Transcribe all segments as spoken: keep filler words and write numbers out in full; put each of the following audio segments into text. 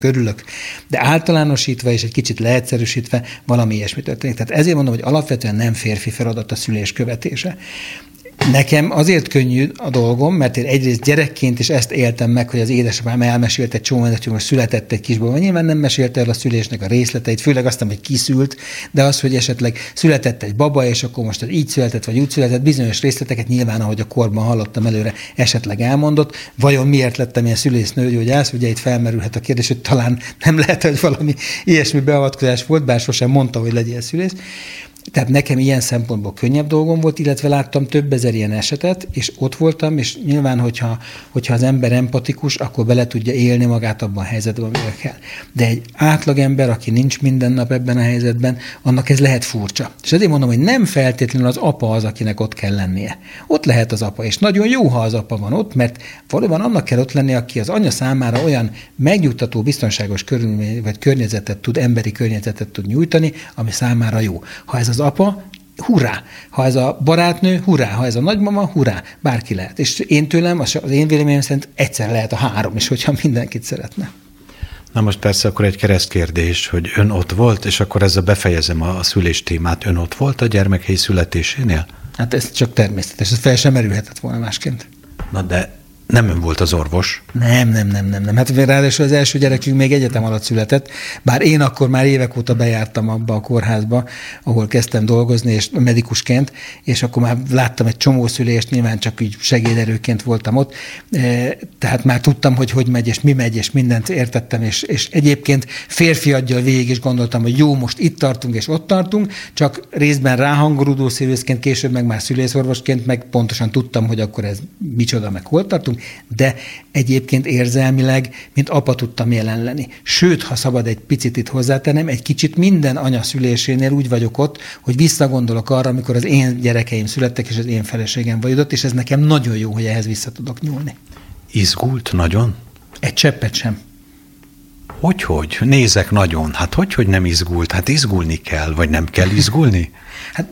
körülök, de általánosítva és egy kicsit leegyszerűsítve valami ilyesmi történik. Tehát ezért mondom, hogy alapvetően nem férfi feladat a szülés követése. Nekem azért könnyű a dolgom, mert én egyrészt gyerekként is ezt éltem meg, hogy az édesapám elmesélt egy csomó, hogy most született egy kisbaba. Nyilván nem mesélte el a szülésnek a részleteit, főleg azt, hogy kiszült, de az, hogy esetleg született egy baba, és akkor most így született, vagy úgy született, bizonyos részleteket nyilván, ahogy a korban hallottam előre, esetleg elmondott. Vajon miért lettem ilyen szülésznőgyógyász? Ugye itt felmerülhet a kérdés, hogy talán nem lehet, hogy valami ilyesmi beavatkozás volt, bár sosem mondta, hogy legyél szülész. Tehát nekem ilyen szempontból könnyebb dolgom volt, illetve láttam több ezer ilyen esetet, és ott voltam, és nyilván, hogyha, hogyha az ember empatikus, akkor bele tudja élni magát abban a helyzetben, amivel kell. De egy átlagember, aki nincs minden nap ebben a helyzetben, annak ez lehet furcsa. És ezért mondom, hogy nem feltétlenül az apa az, akinek ott kell lennie. Ott lehet az apa, és nagyon jó, ha az apa van ott, mert valóban annak kell ott lennie, aki az anya számára olyan megnyugtató, biztonságos körülmény, vagy környezetet tud, emberi környezetet tud nyújtani, ami számára jó. Ha ez az apa, hurrá! Ha ez a barátnő, hurrá! Ha ez a nagymama, hurrá! Bárki lehet. És én tőlem, az én véleményem szerint egyszer lehet a három is, hogyha mindenkit szeretne. Na most persze akkor egy keresztkérdés, hogy ön ott volt, és akkor ezzel befejezem a szülés témát. Ön ott volt a gyermekei születésénél? Hát ez csak természetes, ez fel sem merülhetett volna másként. Na de nem ön volt az orvos? Nem, nem, nem, nem, nem. Hát ráadásul az első gyerekünk még egyetem alatt született, bár én akkor már évek óta bejártam abba a kórházba, ahol kezdtem dolgozni, és medikusként, és akkor már láttam egy csomó szülést, nyilván csak így segéderőként voltam ott, tehát már tudtam, hogy hogy megy, és mi megy, és mindent értettem, és, és egyébként férfi aggyal végig is gondoltam, hogy jó, most itt tartunk, és ott tartunk, csak részben ráhangolódó szülőszként, később meg már szülészorvosként, meg pontosan tudtam, hogy akkor ez micsoda, meg hol tartunk, de egyébként érzelmileg, mint apa tudtam jelen lenni. Sőt, ha szabad egy picit itt hozzátennem, egy kicsit minden anya szülésénél úgy vagyok ott, hogy visszagondolok arra, amikor az én gyerekeim születtek, és az én feleségem vagy ott, és ez nekem nagyon jó, hogy ehhez vissza tudok nyúlni. Izgult nagyon? Egy cseppet sem. Hogyhogy? Nézek nagyon. Hát hogyhogy nem izgult? Hát izgulni kell, vagy nem kell izgulni? Hát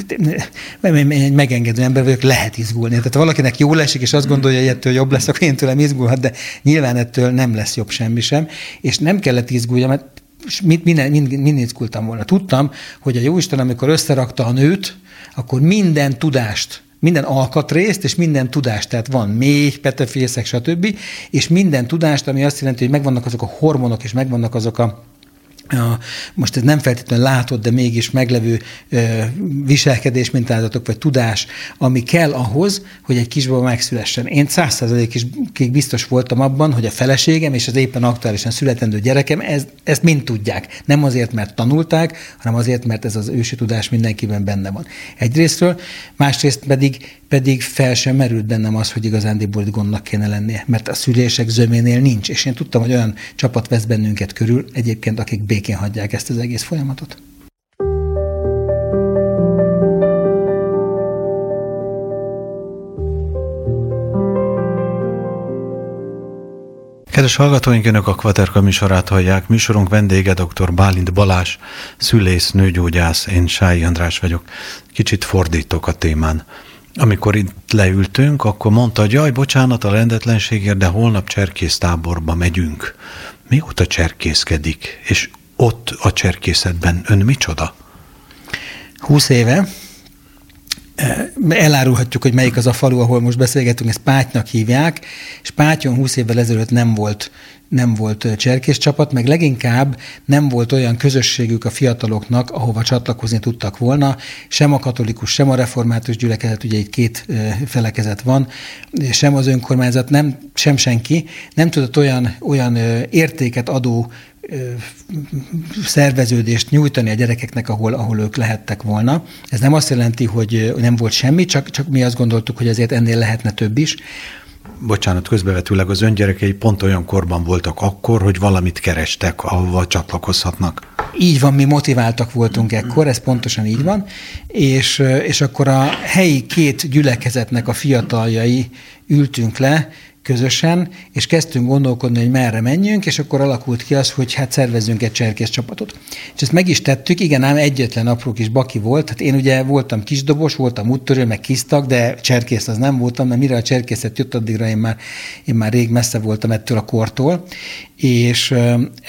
egy megengedő ember vagyok, lehet izgulni. Tehát ha valakinek jól esik, és azt gondolja, hogy ettől jobb lesz, akkor én tőlem izgulhat, de nyilván ettől nem lesz jobb semmi sem. És nem kellett izgulja, mert mind, mind, mind, mind izgultam volna. Tudtam, hogy a Jóisten, amikor összerakta a nőt, akkor minden tudást, minden alkatrészt és minden tudást, tehát van méh, petefészek, stb. És minden tudást, ami azt jelenti, hogy megvannak azok a hormonok, és megvannak azok a A, most ez nem feltétlenül látod, de mégis meglevő ö, viselkedés mintázatok, vagy tudás, ami kell ahhoz, hogy egy kisbaba megszülessen. Én száz százalékig biztos voltam abban, hogy a feleségem és az éppen aktuálisan születendő gyerekem ez, ezt mind tudják. Nem azért, mert tanulták, hanem azért, mert ez az ősi tudás mindenkiben benne van. Egyrésztről, másrészt pedig, pedig fel sem merült bennem az, hogy igazándiból gondnak kéne lennie, mert a szülések zöménél nincs, és én tudtam, hogy olyan csapat vesz bennünket körül, egyébként akik békén hagyják ezt az egész folyamatot. Kedves hallgatóink, Önök a Kvaterka műsorát hallják. Műsorunk vendége dr. Bálint Balázs, szülész, nőgyógyász, én Sályi András vagyok. Kicsit fordítok a témán. Amikor itt leültünk, akkor mondta, hogy jaj, bocsánat a rendetlenségért, de holnap cserkésztáborba megyünk. Mióta cserkészkedik? És ott a cserkészetben ön micsoda? Húsz éve. Elárulhatjuk, hogy melyik az a falu, ahol most beszélgetünk, ezt Pátynak hívják, és Pátyon húsz évvel ezelőtt nem volt, nem volt cserkészcsapat, meg leginkább nem volt olyan közösségük a fiataloknak, ahova csatlakozni tudtak volna, sem a katolikus, sem a református gyülekezet, ugye itt két felekezet van, sem az önkormányzat, nem, sem senki, nem tudott olyan, olyan értéket adó szerveződést nyújtani a gyerekeknek, ahol, ahol ők lehettek volna. Ez nem azt jelenti, hogy nem volt semmi, csak, csak mi azt gondoltuk, hogy azért ennél lehetne több is. Bocsánat, közbevetőleg az öngyerekei pont olyan korban voltak akkor, hogy valamit kerestek, ahova csatlakozhatnak. Így van, mi motiváltak voltunk ekkor, ez pontosan így van, és, és akkor a helyi két gyülekezetnek a fiataljai ültünk le, közösen, és kezdtünk gondolkodni, hogy merre menjünk, és akkor alakult ki az, hogy hát szervezzünk egy cserkész csapatot. És ezt meg is tettük, igen, ám egyetlen apró kis baki volt, hát én ugye voltam kisdobos, voltam úttörő, meg kisztag, de cserkész az nem voltam, mert mire a cserkészet jött, addigra én már, én már rég messze voltam ettől a kortól, és